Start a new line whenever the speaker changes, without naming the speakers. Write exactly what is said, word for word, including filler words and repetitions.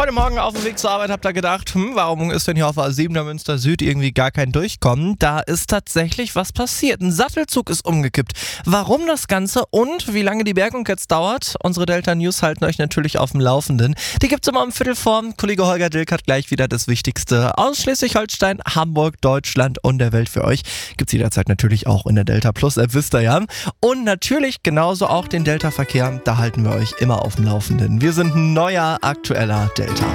Heute Morgen auf dem Weg zur Arbeit habt ihr gedacht, hm, warum ist denn hier auf A sieben der Münster Süd irgendwie gar kein Durchkommen? Da ist tatsächlich was passiert. Ein Sattelzug ist umgekippt. Warum das Ganze und wie lange die Bergung jetzt dauert? Unsere Delta News halten euch natürlich auf dem Laufenden. Die gibt's immer um Viertel vor. Kollege Holger Dilk hat gleich wieder das Wichtigste aus Schleswig-Holstein, Hamburg, Deutschland und der Welt für euch. Gibt's jederzeit natürlich auch in der Delta Plus App, wisst ihr ja. Und natürlich genauso auch den Delta-Verkehr. Da halten wir euch immer auf dem Laufenden. Wir sind ein neuer, aktueller Delta.